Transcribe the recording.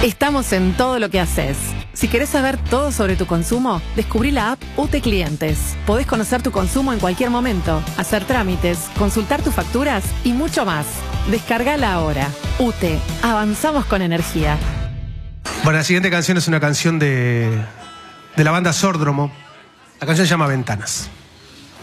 Estamos en todo lo que haces. Si querés saber todo sobre tu consumo, descubrí la app UTE Clientes. Podés conocer tu consumo en cualquier momento, hacer trámites, consultar tus facturas y mucho más. Descargala ahora. UTE, avanzamos con energía. Bueno, la siguiente canción es una canción de la banda Sordromo. La canción se llama Ventanas.